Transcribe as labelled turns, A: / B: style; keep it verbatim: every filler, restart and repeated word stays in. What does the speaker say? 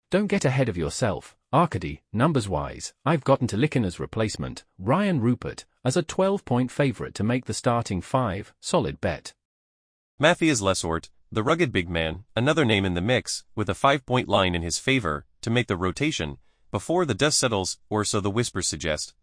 A: Don't get ahead of yourself, Arcady. Numbers-wise, I've gotten to Lickner's replacement, Ryan Rupert, as a twelve-point favorite to make the starting five. Solid bet.
B: Matthias Lesort, the rugged big man, another name in the mix, with a five-point line in his favor, to make the rotation, before the dust settles, or so the whispers suggest.